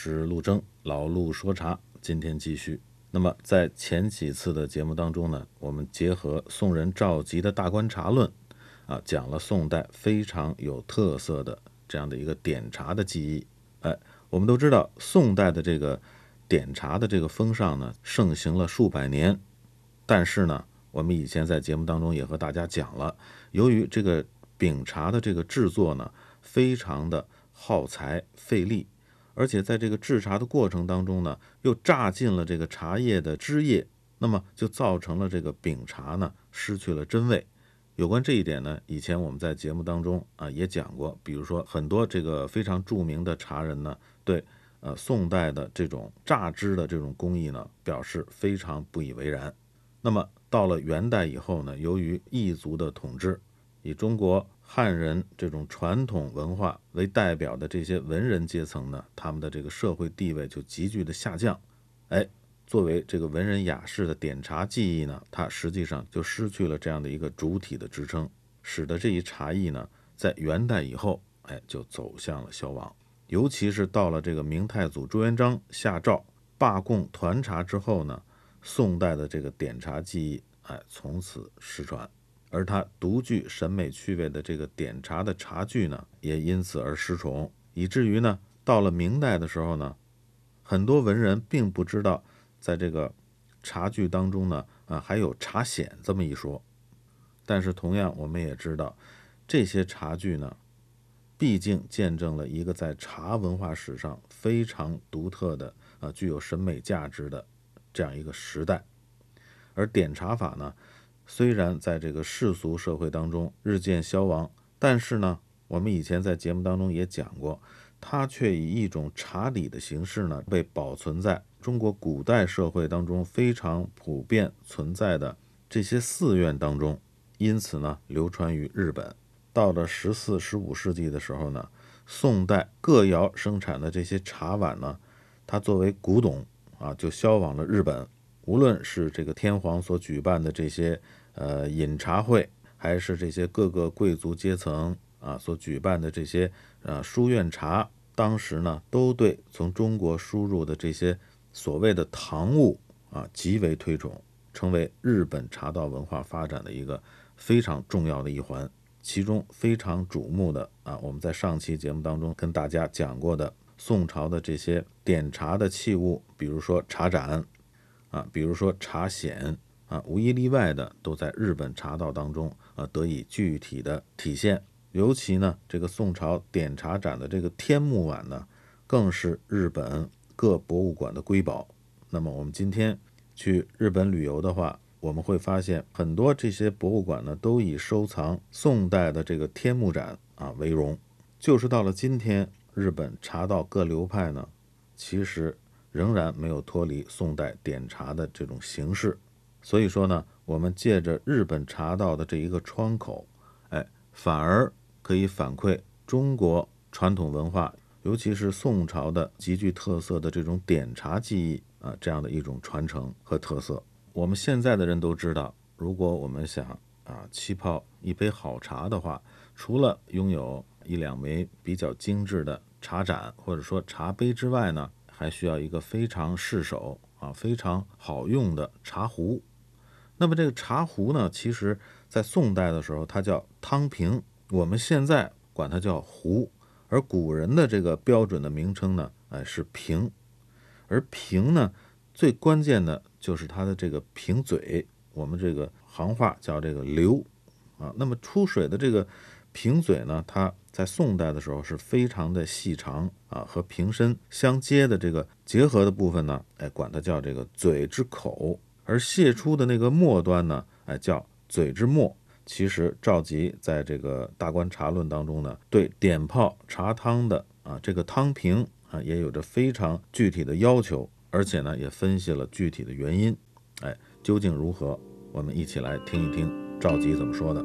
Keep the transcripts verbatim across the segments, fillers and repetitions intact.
是陆征，老陆说茶，今天继续。那么在前几次的节目当中呢，我们结合宋人赵佶的大观茶论啊，讲了宋代非常有特色的这样的一个点茶的技艺。哎，我们都知道宋代的这个点茶的这个风尚呢，盛行了数百年。但是呢，我们以前在节目当中也和大家讲了，由于这个饼茶的这个制作呢，非常的耗材费力，而且在这个制茶的过程当中呢，又榨尽了这个茶叶的汁液，那么就造成了这个饼茶呢失去了真味。有关这一点呢，以前我们在节目当中啊也讲过，比如说很多这个非常著名的茶人呢，对呃宋代的这种榨汁的这种工艺呢，表示非常不以为然。那么到了元代以后呢，由于异族的统治，以中国汉人这种传统文化为代表的这些文人阶层呢，他们的这个社会地位就急剧的下降。哎，作为这个文人雅士的点茶技艺呢，它实际上就失去了这样的一个主体的支撑，使得这一茶艺呢，在元代以后，哎，就走向了消亡。尤其是到了这个明太祖朱元璋下诏罢供团茶之后呢，宋代的这个点茶技艺，哎，从此失传。而它独具审美趣味的这个点茶的茶具呢，也因此而失宠，以至于呢，到了明代的时候呢，很多文人并不知道，在这个茶具当中呢，啊，还有茶筅这么一说。但是同样，我们也知道，这些茶具呢，毕竟见证了一个在茶文化史上非常独特的、啊，具有审美价值的这样一个时代。而点茶法呢，虽然在这个世俗社会当中日渐消亡，但是呢，我们以前在节目当中也讲过，它却以一种茶礼的形式呢，被保存在中国古代社会当中非常普遍存在的这些寺院当中，因此呢，流传于日本。到了十四、十五世纪的时候呢，宋代各窑生产的这些茶碗呢，它作为古董啊，就销往了日本。无论是这个天皇所举办的这些呃饮茶会，还是这些各个贵族阶层啊所举办的这些呃书院茶，当时呢都对从中国输入的这些所谓的唐物啊极为推崇，成为日本茶道文化发展的一个非常重要的一环。其中非常瞩目的啊，我们在上期节目当中跟大家讲过的宋朝的这些点茶的器物，比如说茶盏啊，比如说茶筅啊，无一例外的都在日本茶道当中啊得以具体的体现。尤其呢，这个宋朝点茶盏的这个天目碗呢，更是日本各博物馆的瑰宝。那么我们今天去日本旅游的话，我们会发现很多这些博物馆呢，都以收藏宋代的这个天目盏啊为荣。就是到了今天，日本茶道各流派呢，其实仍然没有脱离宋代点茶的这种形式。所以说呢，我们借着日本茶道的这一个窗口，哎，反而可以反馈中国传统文化，尤其是宋朝的极具特色的这种点茶技艺啊，这样的一种传承和特色。我们现在的人都知道，如果我们想啊沏泡一杯好茶的话，除了拥有一两枚比较精致的茶盏或者说茶杯之外呢，还需要一个非常适手啊非常好用的茶壶。那么这个茶壶呢，其实在宋代的时候它叫汤瓶，我们现在管它叫壶，而古人的这个标准的名称呢，哎是瓶。而瓶呢，最关键的就是它的这个瓶嘴，我们这个行话叫这个流啊。那么出水的这个瓶嘴呢，它在宋代的时候是非常的细长啊，和瓶身相接的这个结合的部分呢，哎，管它叫这个嘴之口，而泄出的那个末端呢，哎，叫嘴之末。其实赵佶在这个大观茶论当中呢，对点泡茶汤的啊这个汤瓶啊也有着非常具体的要求，而且呢也分析了具体的原因。哎，究竟如何？我们一起来听一听赵佶怎么说的。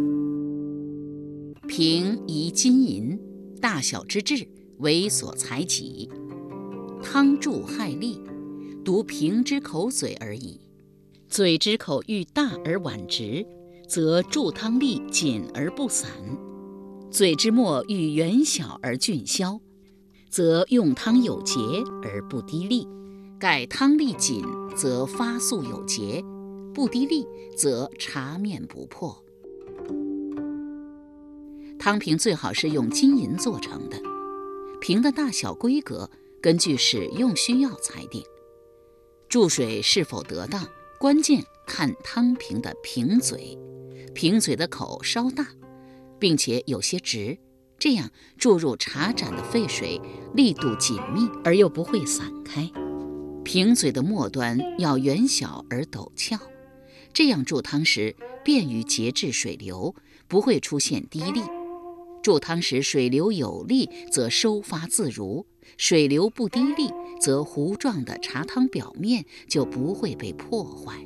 瓶宜金银，大小之质为所裁己，汤注害利，独瓶之口嘴而已。嘴之口愈大而碗直，则注汤力紧而不散；嘴之末愈圆小而峻消， 则用汤有节而不滴沥；盖汤力紧，则发素有节；不滴沥，则茶面不破。汤瓶最好是用金银做成的，瓶的大小规格根据使用需要裁定。注水是否得当，关键看汤瓶的瓶嘴，瓶嘴的口稍大，并且有些直，这样注入茶盏的沸水力度紧密而又不会散开。瓶嘴的末端要圆小而陡峭，这样注汤时便于节制水流，不会出现滴沥。注汤时水流有力，则收发自如；水流不滴沥，则糊状的茶汤表面就不会被破坏。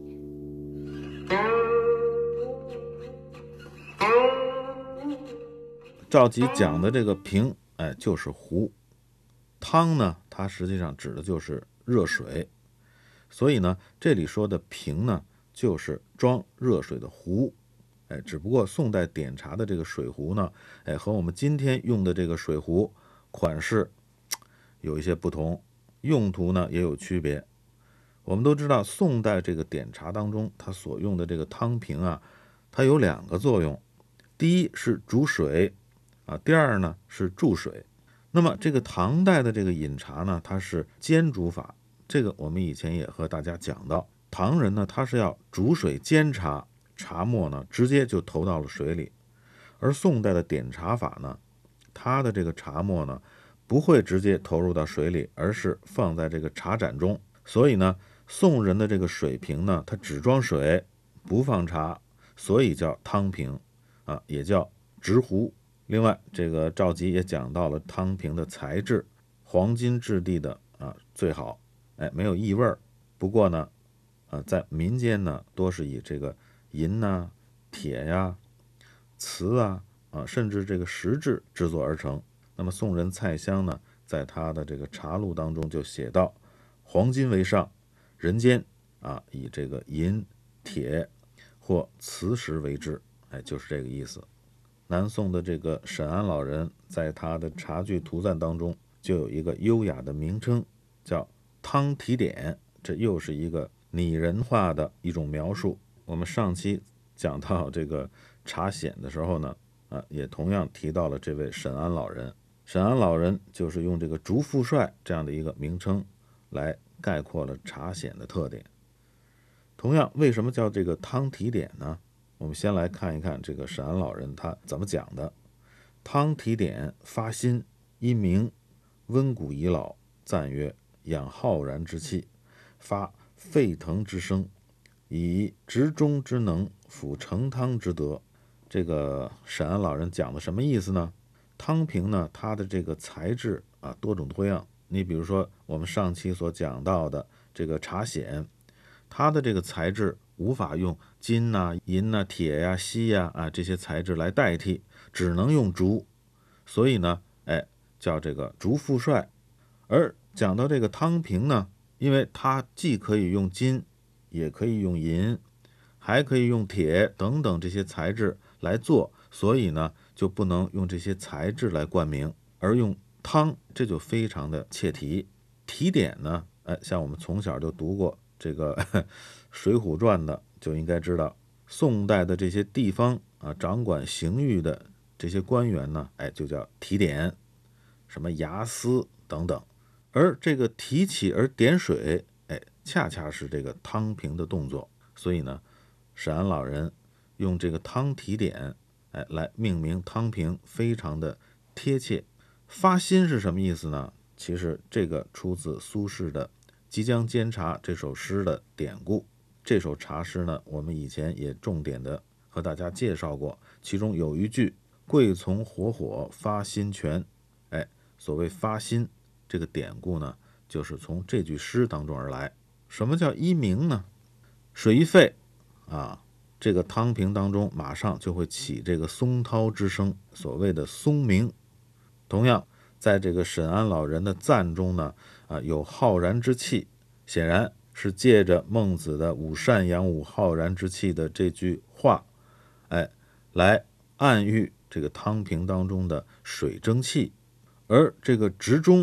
赵佶讲的这个瓶，哎，就是壶。汤呢，它实际上指的就是热水，所以呢，这里说的瓶呢，就是装热水的壶。哎，只不过宋代点茶的这个水壶呢，哎，和我们今天用的这个水壶款式有一些不同，用途呢也有区别。我们都知道，宋代这个点茶当中，它所用的这个汤瓶啊，它有两个作用，第一是煮水啊，第二呢是注水。那么这个唐代的这个饮茶呢，它是煎煮法，这个我们以前也和大家讲到，唐人呢他是要煮水煎茶，茶末呢直接就投到了水里。而宋代的点茶法呢，它的这个茶末呢不会直接投入到水里，而是放在这个茶盏中。所以呢，宋人的这个水瓶呢，它只装水不放茶，所以叫汤瓶啊，也叫直壶。另外，这个赵佶也讲到了汤瓶的材质，黄金质地的啊最好，哎，没有异味。不过呢，啊，在民间呢，多是以这个银呐、铁呀、瓷啊啊，甚至这个石质制作而成。那么宋人蔡襄呢，在他的这个茶录当中就写道：黄金为上，人间啊以这个银、铁或磁石为之，哎，就是这个意思。南宋的这个沈安老人在他的茶具图赞当中就有一个优雅的名称，叫汤提点，这又是一个拟人化的一种描述。我们上期讲到这个茶显的时候呢，啊，也同样提到了这位沈安老人。沈安老人就是用这个竹富帅这样的一个名称来概括了茶显的特点。同样，为什么叫这个汤提点呢？我们先来看一看这个沈安老人他怎么讲的。汤提点发心，因名温古已老，赞曰：养浩然之气，发沸腾之声，以执中之能，辅成汤之德。这个沈安老人讲的什么意思呢？汤瓶呢，它的这个材质啊多种多样。你比如说我们上期所讲到的这个茶显，它的这个材质无法用金呐、啊、银呐、啊、铁呀、啊、锡呀 啊, 啊这些材质来代替，只能用竹，所以呢，哎，叫这个竹富帅。而讲到这个汤瓶呢，因为它既可以用金，也可以用银，还可以用铁等等这些材质来做，所以呢，就不能用这些材质来冠名，而用汤，这就非常的切题。提点呢，哎，像我们从小就读过这个《水浒传》的，就应该知道，宋代的这些地方啊，掌管刑狱的这些官员呢，哎，就叫提点，什么衙司等等。而这个提起而点水，哎，恰恰是这个汤瓶的动作。所以呢，沈安老人用这个汤提点，哎，来命名汤瓶，非常的贴切。发心是什么意思呢？其实这个出自苏轼的《即将煎茶》这首诗的典故。这首茶诗呢，我们以前也重点的和大家介绍过，其中有一句贵从火火发心泉，哎，所谓发心这个典故呢，就是从这句诗当中而来。什么叫一鸣呢？水一沸啊，这个汤瓶当中马上就会起这个松涛之声，所谓的松鸣。同样，在这个沈安老人的赞中呢，啊，有浩然之气，显然是借着孟子的午善阳午浩然之气的这句话，哎，来暗喻这个汤瓶当中的水蒸气。而这个执中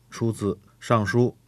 出自《尚书